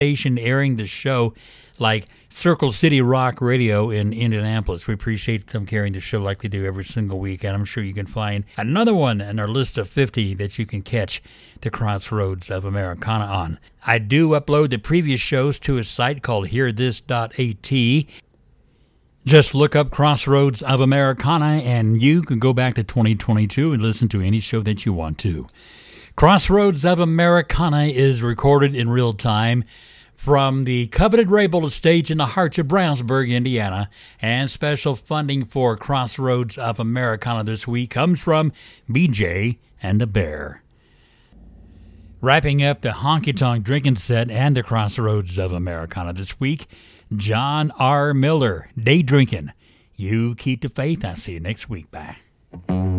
station airing the show, like Circle City Rock Radio in Indianapolis. We appreciate them carrying the show like they do every single week, and I'm sure you can find another one in our list of 50 that you can catch the Crossroads of Americana on. I do upload the previous shows to a site called hearthis.at. Just look up Crossroads of Americana, and you can go back to 2022 and listen to any show that you want to. Crossroads of Americana is recorded in real time from the coveted Raybould Estate in the heart of Brownsburg, Indiana, and special funding for Crossroads of Americana this week comes from BJ and the Bear. Wrapping up the Honky Tonk Drinking Set and the Crossroads of Americana this week, John R. Miller, Day Drinking. You keep the faith. I'll see you next week. Bye.